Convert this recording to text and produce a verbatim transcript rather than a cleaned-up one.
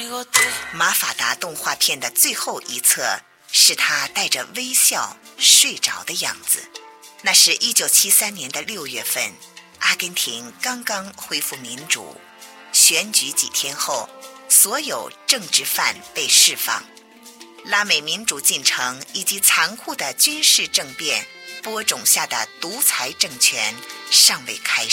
马法达动画片的最后一侧是他带着微笑睡着的样子。那是一九七三年的六月份，阿根廷刚刚恢复民主，选举几天后，所有政治犯被释放，拉美民主进程以及残酷的军事政变播种下的独裁政权尚未开始。